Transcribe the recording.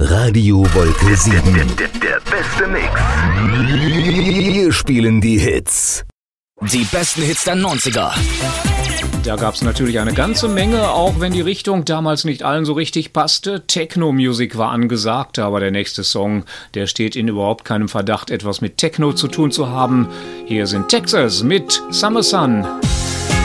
Radio Wolke 7. Der beste Mix. Wir spielen die Hits. Die besten Hits der 90er. Da gab es natürlich eine ganze Menge, auch wenn die Richtung damals nicht allen so richtig passte. Techno-Musik war angesagt, aber der nächste Song, der steht in überhaupt keinem Verdacht, etwas mit Techno zu tun zu haben. Hier sind Texas mit Summer Sun.